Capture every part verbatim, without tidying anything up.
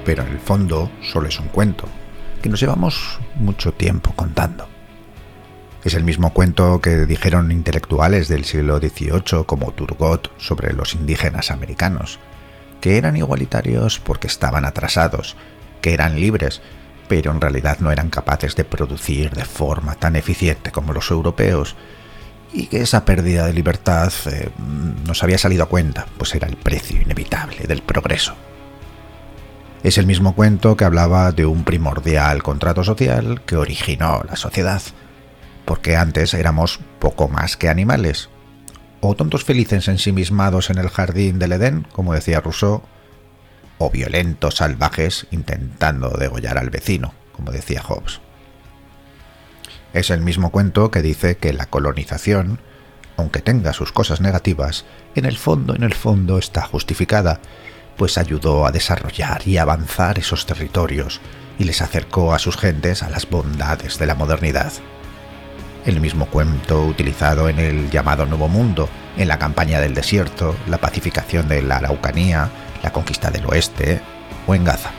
pero en el fondo solo es un cuento, que nos llevamos mucho tiempo contando. Es el mismo cuento que dijeron intelectuales del siglo dieciocho como Turgot sobre los indígenas americanos, que eran igualitarios porque estaban atrasados, que eran libres, pero en realidad no eran capaces de producir de forma tan eficiente como los europeos, y que esa pérdida de libertad eh, nos había salido a cuenta, pues era el precio inevitable del progreso. Es el mismo cuento que hablaba de un primordial contrato social que originó la sociedad, porque antes éramos poco más que animales, o tontos felices ensimismados en el jardín del Edén, como decía Rousseau, o violentos salvajes intentando degollar al vecino, como decía Hobbes. Es el mismo cuento que dice que la colonización, aunque tenga sus cosas negativas, en el fondo, en el fondo está justificada, pues ayudó a desarrollar y avanzar esos territorios y les acercó a sus gentes a las bondades de la modernidad. El mismo cuento utilizado en el llamado Nuevo Mundo, en la campaña del desierto, la pacificación de la Araucanía, la conquista del oeste o en Gaza.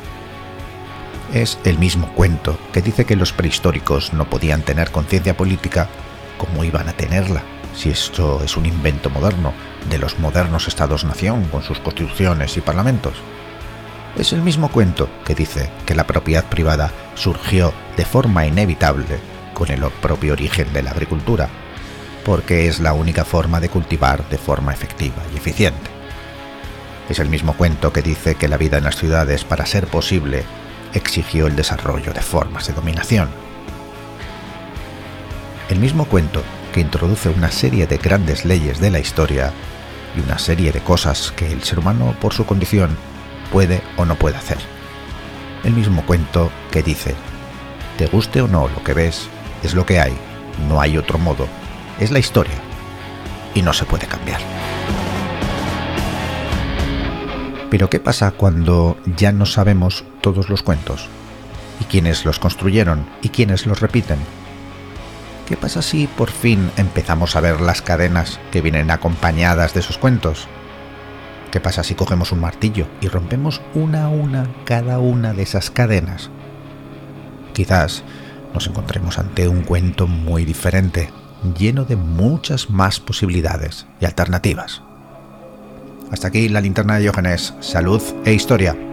Es el mismo cuento que dice que los prehistóricos no podían tener conciencia política como iban a tenerla, si esto es un invento moderno de los modernos estados-nación con sus constituciones y parlamentos. Es el mismo cuento que dice que la propiedad privada surgió de forma inevitable con el propio origen de la agricultura, porque es la única forma de cultivar de forma efectiva y eficiente. Es el mismo cuento que dice que la vida en las ciudades, para ser posible, exigió el desarrollo de formas de dominación. El mismo cuento que introduce una serie de grandes leyes de la historia y una serie de cosas que el ser humano, por su condición, puede o no puede hacer. El mismo cuento que dice, te guste o no lo que ves, es lo que hay, no hay otro modo, es la historia y no se puede cambiar. Pero ¿qué pasa cuando ya no sabemos todos los cuentos? ¿Y quiénes los construyeron? ¿Y quiénes los repiten? ¿Qué pasa si por fin empezamos a ver las cadenas que vienen acompañadas de esos cuentos? ¿Qué pasa si cogemos un martillo y rompemos una a una cada una de esas cadenas? Quizás nos encontremos ante un cuento muy diferente, lleno de muchas más posibilidades y alternativas. Hasta aquí la linterna de Diógenes, salud e historia.